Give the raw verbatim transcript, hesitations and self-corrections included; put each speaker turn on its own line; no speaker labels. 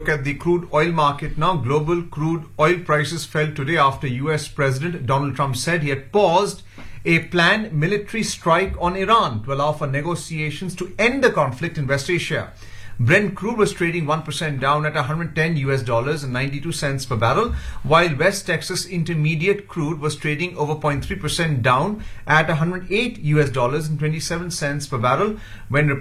look at the crude oil market now. Global crude oil prices fell today after U S President Donald Trump said he had paused a planned military strike on Iran to allow for negotiations to end the conflict in West Asia. Brent crude was trading one percent down at one hundred ten U S dollars and ninety-two cents per barrel, while West Texas Intermediate crude was trading over zero point three percent down at one hundred eight U S dollars and twenty-seven cents per barrel when